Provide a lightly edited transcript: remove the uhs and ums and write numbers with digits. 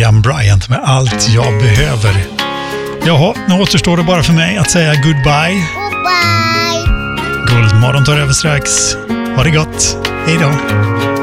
Miriam Bryant med Allt jag behöver. Jaha, nu återstår det bara för mig att säga goodbye. Goodbye! Guldmorgon tar över strax. Ha det gott. Hej då!